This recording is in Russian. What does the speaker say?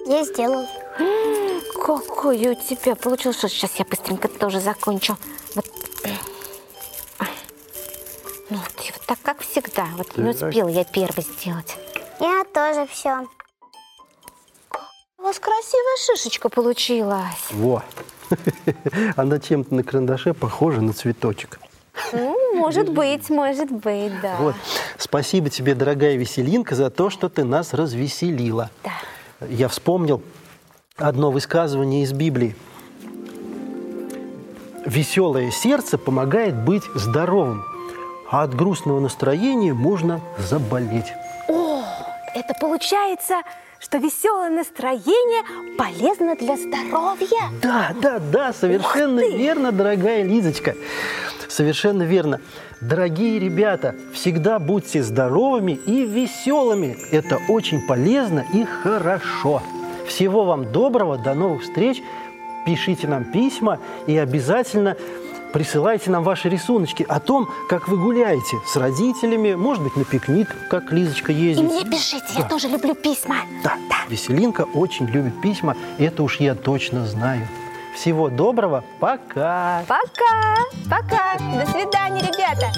Я сделал. Какой у тебя получилось. Что, сейчас я быстренько тоже закончу. Вот. Ну, вот так, как всегда. Вот не успела я первой сделать. Я тоже все. У вас красивая шишечка получилась. Во. Она чем-то на карандаше похожа на цветочек. Ну, может быть, да. Вот. Спасибо тебе, дорогая Веселинка, за то, что ты нас развеселила. Да. Я вспомнил одно высказывание из Библии. Веселое сердце помогает быть здоровым, а от грустного настроения можно заболеть. О, это получается, что веселое настроение полезно для здоровья. Да, совершенно верно, дорогая Лизочка. Совершенно верно. Дорогие ребята, всегда будьте здоровыми и веселыми. Это очень полезно и хорошо. Всего вам доброго, до новых встреч. Пишите нам письма и обязательно присылайте нам ваши рисуночки о том, как вы гуляете с родителями, может быть, на пикник, как Лизочка И ездит. мне пишите, я тоже люблю письма. Да, Веселинка очень любит письма, это уж я точно знаю. Всего доброго, пока! Пока! До свидания, ребята!